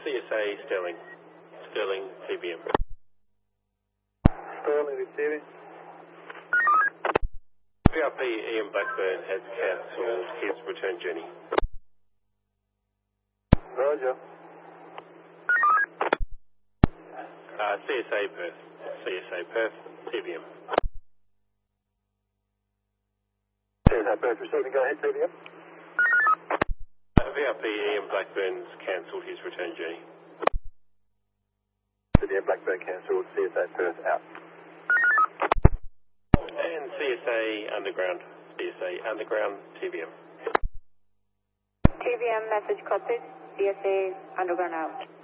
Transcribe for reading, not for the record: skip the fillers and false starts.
CSA Sterling. Sterling TBM. Sterling receiving. VRP Ian Blackburn has cancelled his return journey. Roger. CSA Perth. CSA Perth TBM. CSA Perth receiving. Go ahead, TBM. VRP Ian Blackburn's cancelled his return journey. TBM Blackburn cancelled. CSA Perth out. And CSA Underground. CSA Underground TBM. TBM message copied. CSA Underground out.